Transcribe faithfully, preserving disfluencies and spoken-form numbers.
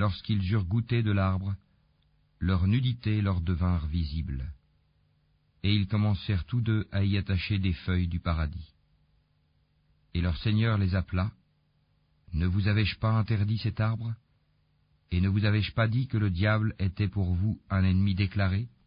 lorsqu'ils eurent goûté de l'arbre, leur nudité leur devinrent visibles. Et ils commencèrent tous deux à y attacher des feuilles du paradis. Et leur Seigneur les appela. Ne vous avais-je pas interdit cet arbre? Et ne vous avais-je pas dit que le diable était pour vous un ennemi déclaré?